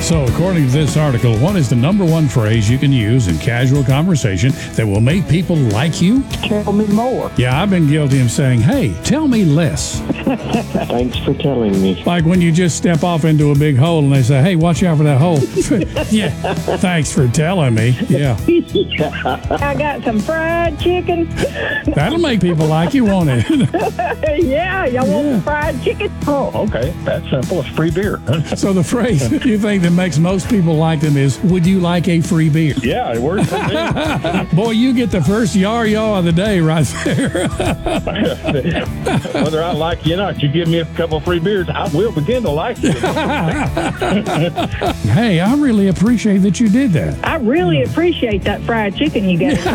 So, according to this article, what is the number one phrase you can use in casual conversation that will make people like you? Tell me more. Yeah, I've been guilty of saying, hey, tell me less. Thanks for telling me. Like when you just step off into a big hole and they say, hey, watch out for that hole. Yeah, thanks for telling me. Yeah. I got some fried chicken. That'll make people like you, won't it? Yeah, y'all want some fried chicken? Oh, okay. That's simple. It's free beer. So the phrase you think that makes most people like them is, would you like a free beer? Yeah, it works for me. Boy, you get the first yar-yaw of the day right there. Whether I like you or not, you give me a couple free beers, I will begin to like you. Hey, I really appreciate that you did that. I really appreciate that fried chicken you gave.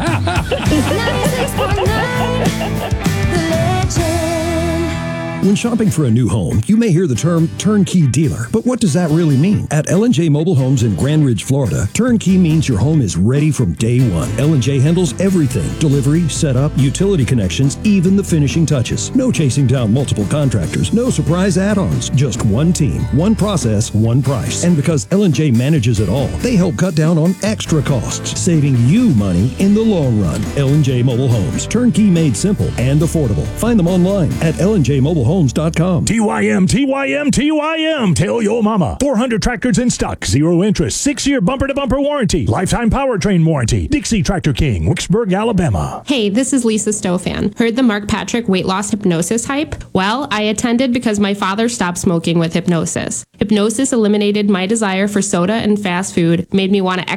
96.9 The Legend. When shopping for a new home, you may hear the term turnkey dealer, but what does that really mean? At L&J Mobile Homes in Grand Ridge, Florida, turnkey means your home is ready from day one. L&J handles everything: delivery, setup, utility connections, even the finishing touches. No chasing down multiple contractors, no surprise add-ons, just one team, one process, one price. And because L&J manages it all, they help cut down on extra costs, saving you money in the long run. L&J Mobile Homes, turnkey made simple and affordable. Find them online at LNJMobileHomes.com. TYM. Tell your mama. 400 tractors in stock. 0 interest. 6-year bumper-to-bumper warranty. Lifetime powertrain warranty. Dixie Tractor King, Wicksburg, Alabama. Hey, this is Lisa Stofan. Heard the Mark Patrick weight loss hypnosis hype? Well, I attended because my father stopped smoking with hypnosis. Hypnosis eliminated my desire for soda and fast food, made me want to